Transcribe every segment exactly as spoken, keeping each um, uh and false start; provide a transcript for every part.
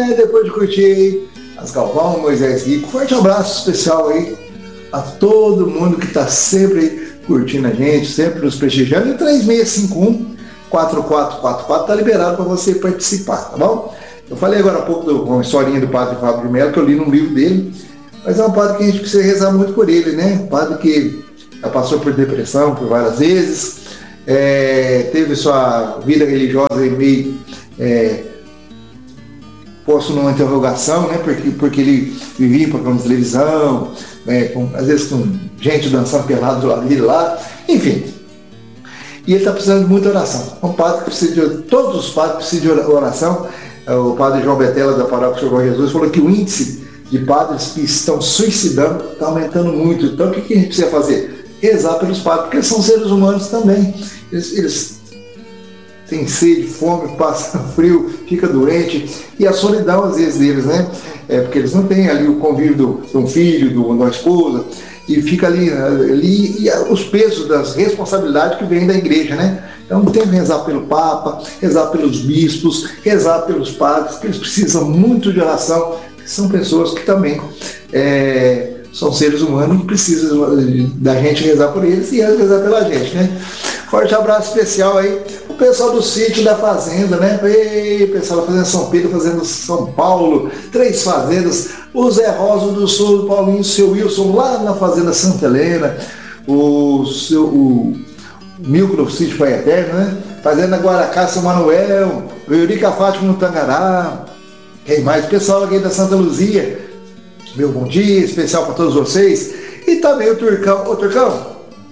É, depois de curtir aí as Galvão, Moisés Rico, forte abraço especial aí a todo mundo que está sempre curtindo a gente, sempre nos prestigiando. E três seis cinco um, quatro quatro quatro quatro está liberado para você participar, tá bom? Eu falei agora há pouco de uma historinha do padre Fábio de Mello, que eu li num livro dele, mas é um padre que a gente precisa rezar muito por ele, né? Um padre que já passou por depressão por várias vezes, é, teve sua vida religiosa meio é, posto numa interrogação, né? Porque, porque ele vivia em programa de televisão, né? com, às vezes com gente dançando pelado do lado dele lá, enfim. E ele está precisando de muita oração. Um padre que precisa de, todos os padres precisam de oração. O padre João Betela, da Paróquia Socorro Jesus, falou que o índice de padres que estão suicidando está aumentando muito. Então, o que, que a gente precisa fazer? Rezar pelos padres, porque eles são seres humanos também. Eles, eles têm sede, fome, passam frio, fica doente. E a solidão, às vezes, deles, né? É porque eles não têm ali o convívio do, de um filho, do, da esposa, e fica ali, ali e os pesos das responsabilidades que vêm da igreja, né? Então tem que rezar pelo Papa, rezar pelos bispos, rezar pelos padres, que eles precisam muito de oração, que são pessoas que também é, são seres humanos e precisam da gente rezar por eles e rezar pela gente, né? Forte abraço especial aí o pessoal do sítio da fazenda, né? Ei, pessoal da fazenda São Pedro, fazenda São Paulo, três fazendas, o Zé Rosa do Sul, o Paulinho, o seu Wilson lá na fazenda Santa Helena, o seu o Milco do sítio Pai Eterno, né? Fazenda Guaracá, São Manuel, o Eurica Fátima no Tangará, quem mais? Pessoal aqui da Santa Luzia, meu bom dia especial para todos vocês, e também o Turcão, ô Turcão,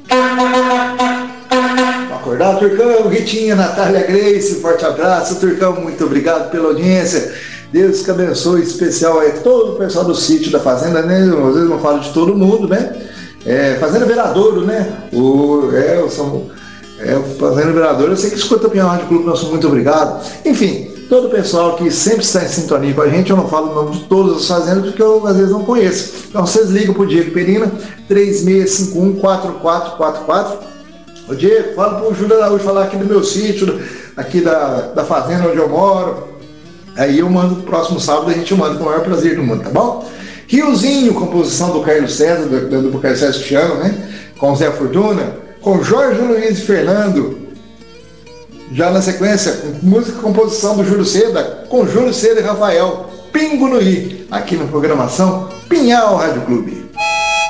acordar, Turcão, Ritinha, Natália Grace, forte abraço, Turcão, muito obrigado pela audiência, Deus que abençoe, especial a todo o pessoal do sítio da fazenda, né? Às vezes não falo de todo mundo, né? É, Fazenda Veradouro, né? O, é, eu sou, é, o Fazenda Veradouro, eu sei que escuta o Pinhão Rádio Clube, nosso muito obrigado. Enfim, todo o pessoal que sempre está em sintonia com a gente, eu não falo o nome de todas as fazendas, porque eu às vezes não conheço. Então vocês ligam para o Diego Perina, três seis cinco um, quatro quatro quatro quatro. Ô Diego, fala para o Júlio Araújo falar aqui do meu sítio, aqui da, da fazenda onde eu moro. Aí eu mando no próximo sábado, a gente manda com o maior prazer do mundo, tá bom? Riozinho, composição do Carlos César, do, do Carlos César Cristiano, né? Com Zé Fortuna, com Jorge Luiz e Fernando. Já na sequência, música e composição do Júlio Seda, com Júlio Seda e Rafael, Pingo no I, aqui na programação Pinhal Rádio Clube.